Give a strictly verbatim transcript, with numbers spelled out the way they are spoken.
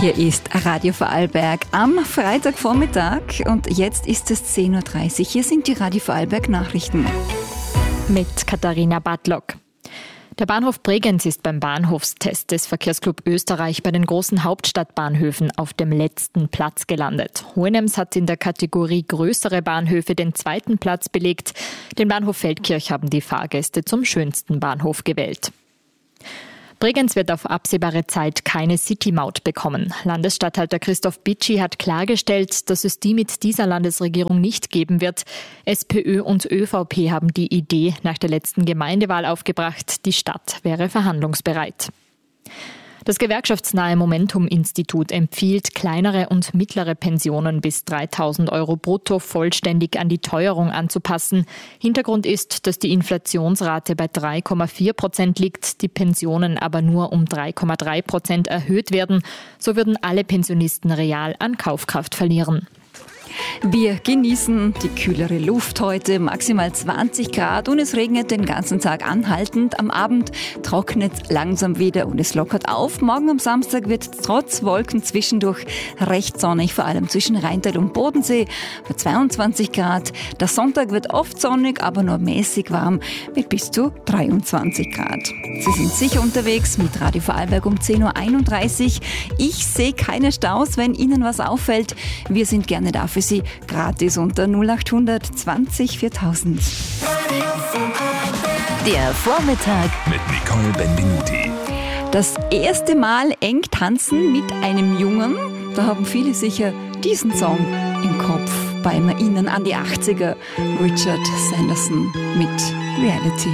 Hier ist Radio Vorarlberg am Freitagvormittag und jetzt ist es zehn Uhr dreißig. Hier sind die Radio Vorarlberg Nachrichten. Mit Katharina Bartlock. Der Bahnhof Bregenz ist beim Bahnhofstest des Verkehrsclub Österreich bei den großen Hauptstadtbahnhöfen auf dem letzten Platz gelandet. Hohenems hat in der Kategorie größere Bahnhöfe den zweiten Platz belegt. Den Bahnhof Feldkirch haben die Fahrgäste zum schönsten Bahnhof gewählt. Bregenz wird auf absehbare Zeit keine City-Maut bekommen. Landesstatthalter Christoph Bitschi hat klargestellt, dass es die mit dieser Landesregierung nicht geben wird. SPÖ und ÖVP haben die Idee nach der letzten Gemeindewahl aufgebracht. Die Stadt wäre verhandlungsbereit. Das gewerkschaftsnahe Momentum-Institut empfiehlt, kleinere und mittlere Pensionen bis dreitausend Euro brutto vollständig an die Teuerung anzupassen. Hintergrund ist, dass die Inflationsrate bei drei Komma vier Prozent liegt, die Pensionen aber nur um drei Komma drei Prozent erhöht werden. So würden alle Pensionisten real an Kaufkraft verlieren. Wir genießen die kühlere Luft heute, maximal zwanzig Grad und es regnet den ganzen Tag anhaltend. Am Abend trocknet es langsam wieder und es lockert auf. Morgen am Samstag wird trotz Wolken zwischendurch recht sonnig, vor allem zwischen Rheintal und Bodensee bei zweiundzwanzig Grad. Der Sonntag wird oft sonnig, aber nur mäßig warm mit bis zu dreiundzwanzig Grad. Sie sind sicher unterwegs mit Radio Vorarlberg um zehn Uhr einunddreißig. Ich sehe keine Staus, wenn Ihnen was auffällt. Wir sind gerne da für Sie. Gratis unter null acht hundert zwanzig viertausend. Der Vormittag mit Nicole Benvenuti. Das erste Mal eng tanzen mit einem Jungen, da haben viele sicher diesen Song im Kopf beim Erinnern an die achtziger. Richard Sanderson mit Reality.